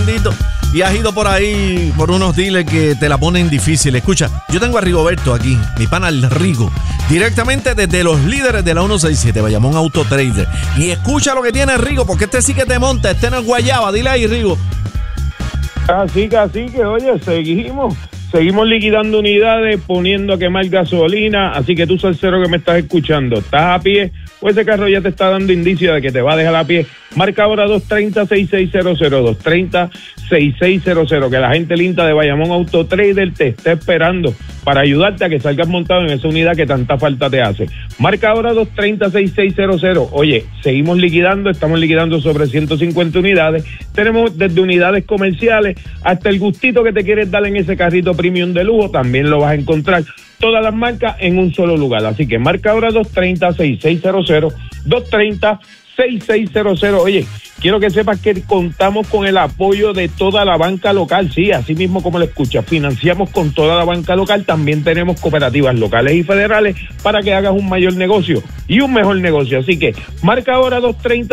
bendito. Y has ido por ahí por unos dealers que te la ponen difícil. Escucha, yo tengo a Rigoberto aquí, mi pana el Rigo, directamente desde los líderes de la 167, Bayamón Auto Trader. Y escucha lo que tiene Rigo, porque este sí que te monta, este no es guayaba. Dile ahí, Rigo. Así que, oye, seguimos liquidando unidades, poniendo a quemar gasolina. Así que tú, salsero que me estás escuchando, ¿estás a pie? Pues ese carro ya te está dando indicio de que te va a dejar a pie. Marca ahora 230-6600, 230-6600, que la gente linda de Bayamón Auto Trader te está esperando para ayudarte a que salgas montado en esa unidad que tanta falta te hace. Marca ahora 230-6600. Oye, seguimos liquidando, estamos liquidando sobre 150 unidades. Tenemos desde unidades comerciales hasta el gustito que te quieres dar en ese carrito premium de lujo, también lo vas a encontrar. Todas las marcas en un solo lugar. Así que marca ahora 230-6600, 230-6600. Oye, quiero que sepas que contamos con el apoyo de toda la banca local. Sí, así mismo como lo escuchas, financiamos con toda la banca local. También tenemos cooperativas locales y federales para que hagas un mayor negocio y un mejor negocio. Así que marca ahora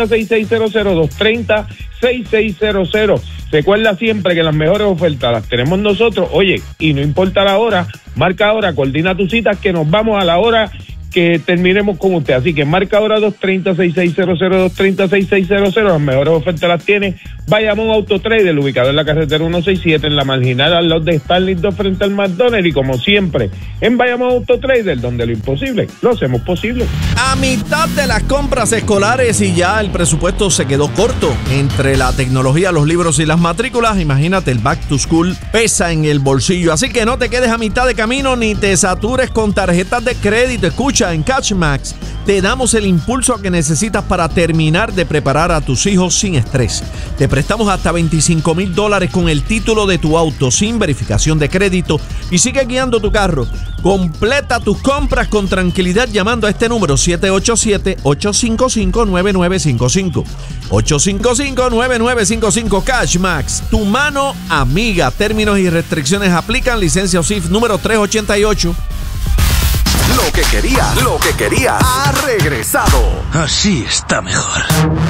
230-6600, 230-6600. Recuerda siempre que las mejores ofertas las tenemos nosotros. Oye, y no importa la hora, marca ahora, coordina tus citas que nos vamos a la hora que terminemos con usted. Así que marca ahora 230-6600, 230-6600. Las mejores ofertas las tiene Bayamón Auto Trader, ubicado en la carretera 167, en la marginal al lado de Starling frente al McDonald's. Y como siempre, en Bayamón Auto Trader, donde lo imposible lo hacemos posible. A mitad de las compras escolares y ya el presupuesto se quedó corto. Entre la tecnología, los libros y las matrículas, imagínate, el Back to School pesa en el bolsillo. Así que no te quedes a mitad de camino ni te satures con tarjetas de crédito. Escucha, en CashMax te damos el impulso que necesitas para terminar de preparar a tus hijos sin estrés. Te prestamos hasta $25,000 con el título de tu auto sin verificación de crédito y sigue guiando tu carro. Completa tus compras con tranquilidad llamando a este número 787-855-9955. 855-9955. CashMax, tu mano amiga. Términos y restricciones aplican. Licencia OSIF número 388. Lo que querías ha regresado. Así está mejor.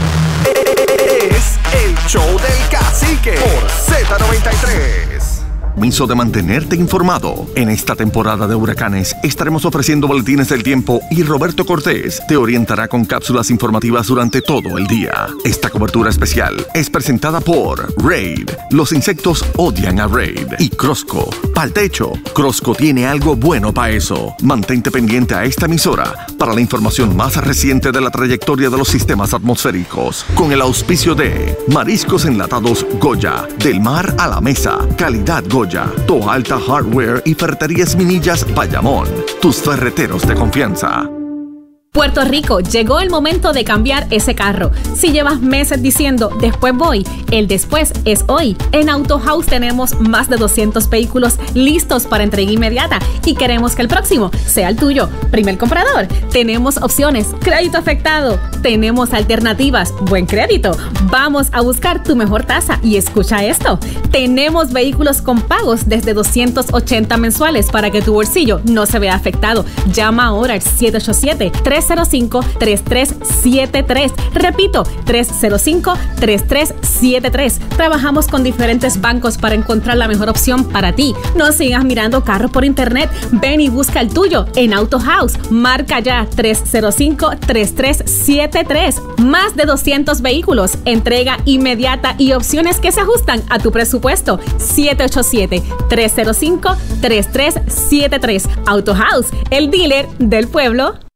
Es el show del cacique por Z93. Permiso de mantenerte informado. En esta temporada de huracanes estaremos ofreciendo boletines del tiempo y Roberto Cortés te orientará con cápsulas informativas durante todo el día. Esta cobertura especial es presentada por Raid. Los insectos odian a Raid. Y Crosco. Pa'l techo. Crosco tiene algo bueno para eso. Mantente pendiente a esta emisora para la información más reciente de la trayectoria de los sistemas atmosféricos. Con el auspicio de Mariscos Enlatados Goya. Del mar a la mesa. Calidad Goya. Toa Alta Hardware y Ferreterías Minillas Bayamón. Tus ferreteros de confianza. Puerto Rico, llegó el momento de cambiar ese carro. Si llevas meses diciendo, después voy, el después es hoy. En Auto House tenemos más de 200 vehículos listos para entrega inmediata y queremos que el próximo sea el tuyo. Primer comprador, tenemos opciones, crédito afectado, tenemos alternativas, buen crédito. Vamos a buscar tu mejor tasa y escucha esto. Tenemos vehículos con pagos desde 280 mensuales para que tu bolsillo no se vea afectado. Llama ahora al 787-305-3373. Repito, 305-3373. Trabajamos con diferentes bancos para encontrar la mejor opción para ti. No sigas mirando carros por internet. Ven y busca el tuyo en Auto House. Marca ya 305-3373. Más de 200 vehículos, entrega inmediata y opciones que se ajustan a tu presupuesto. 787-305-3373. Auto House, el dealer del pueblo.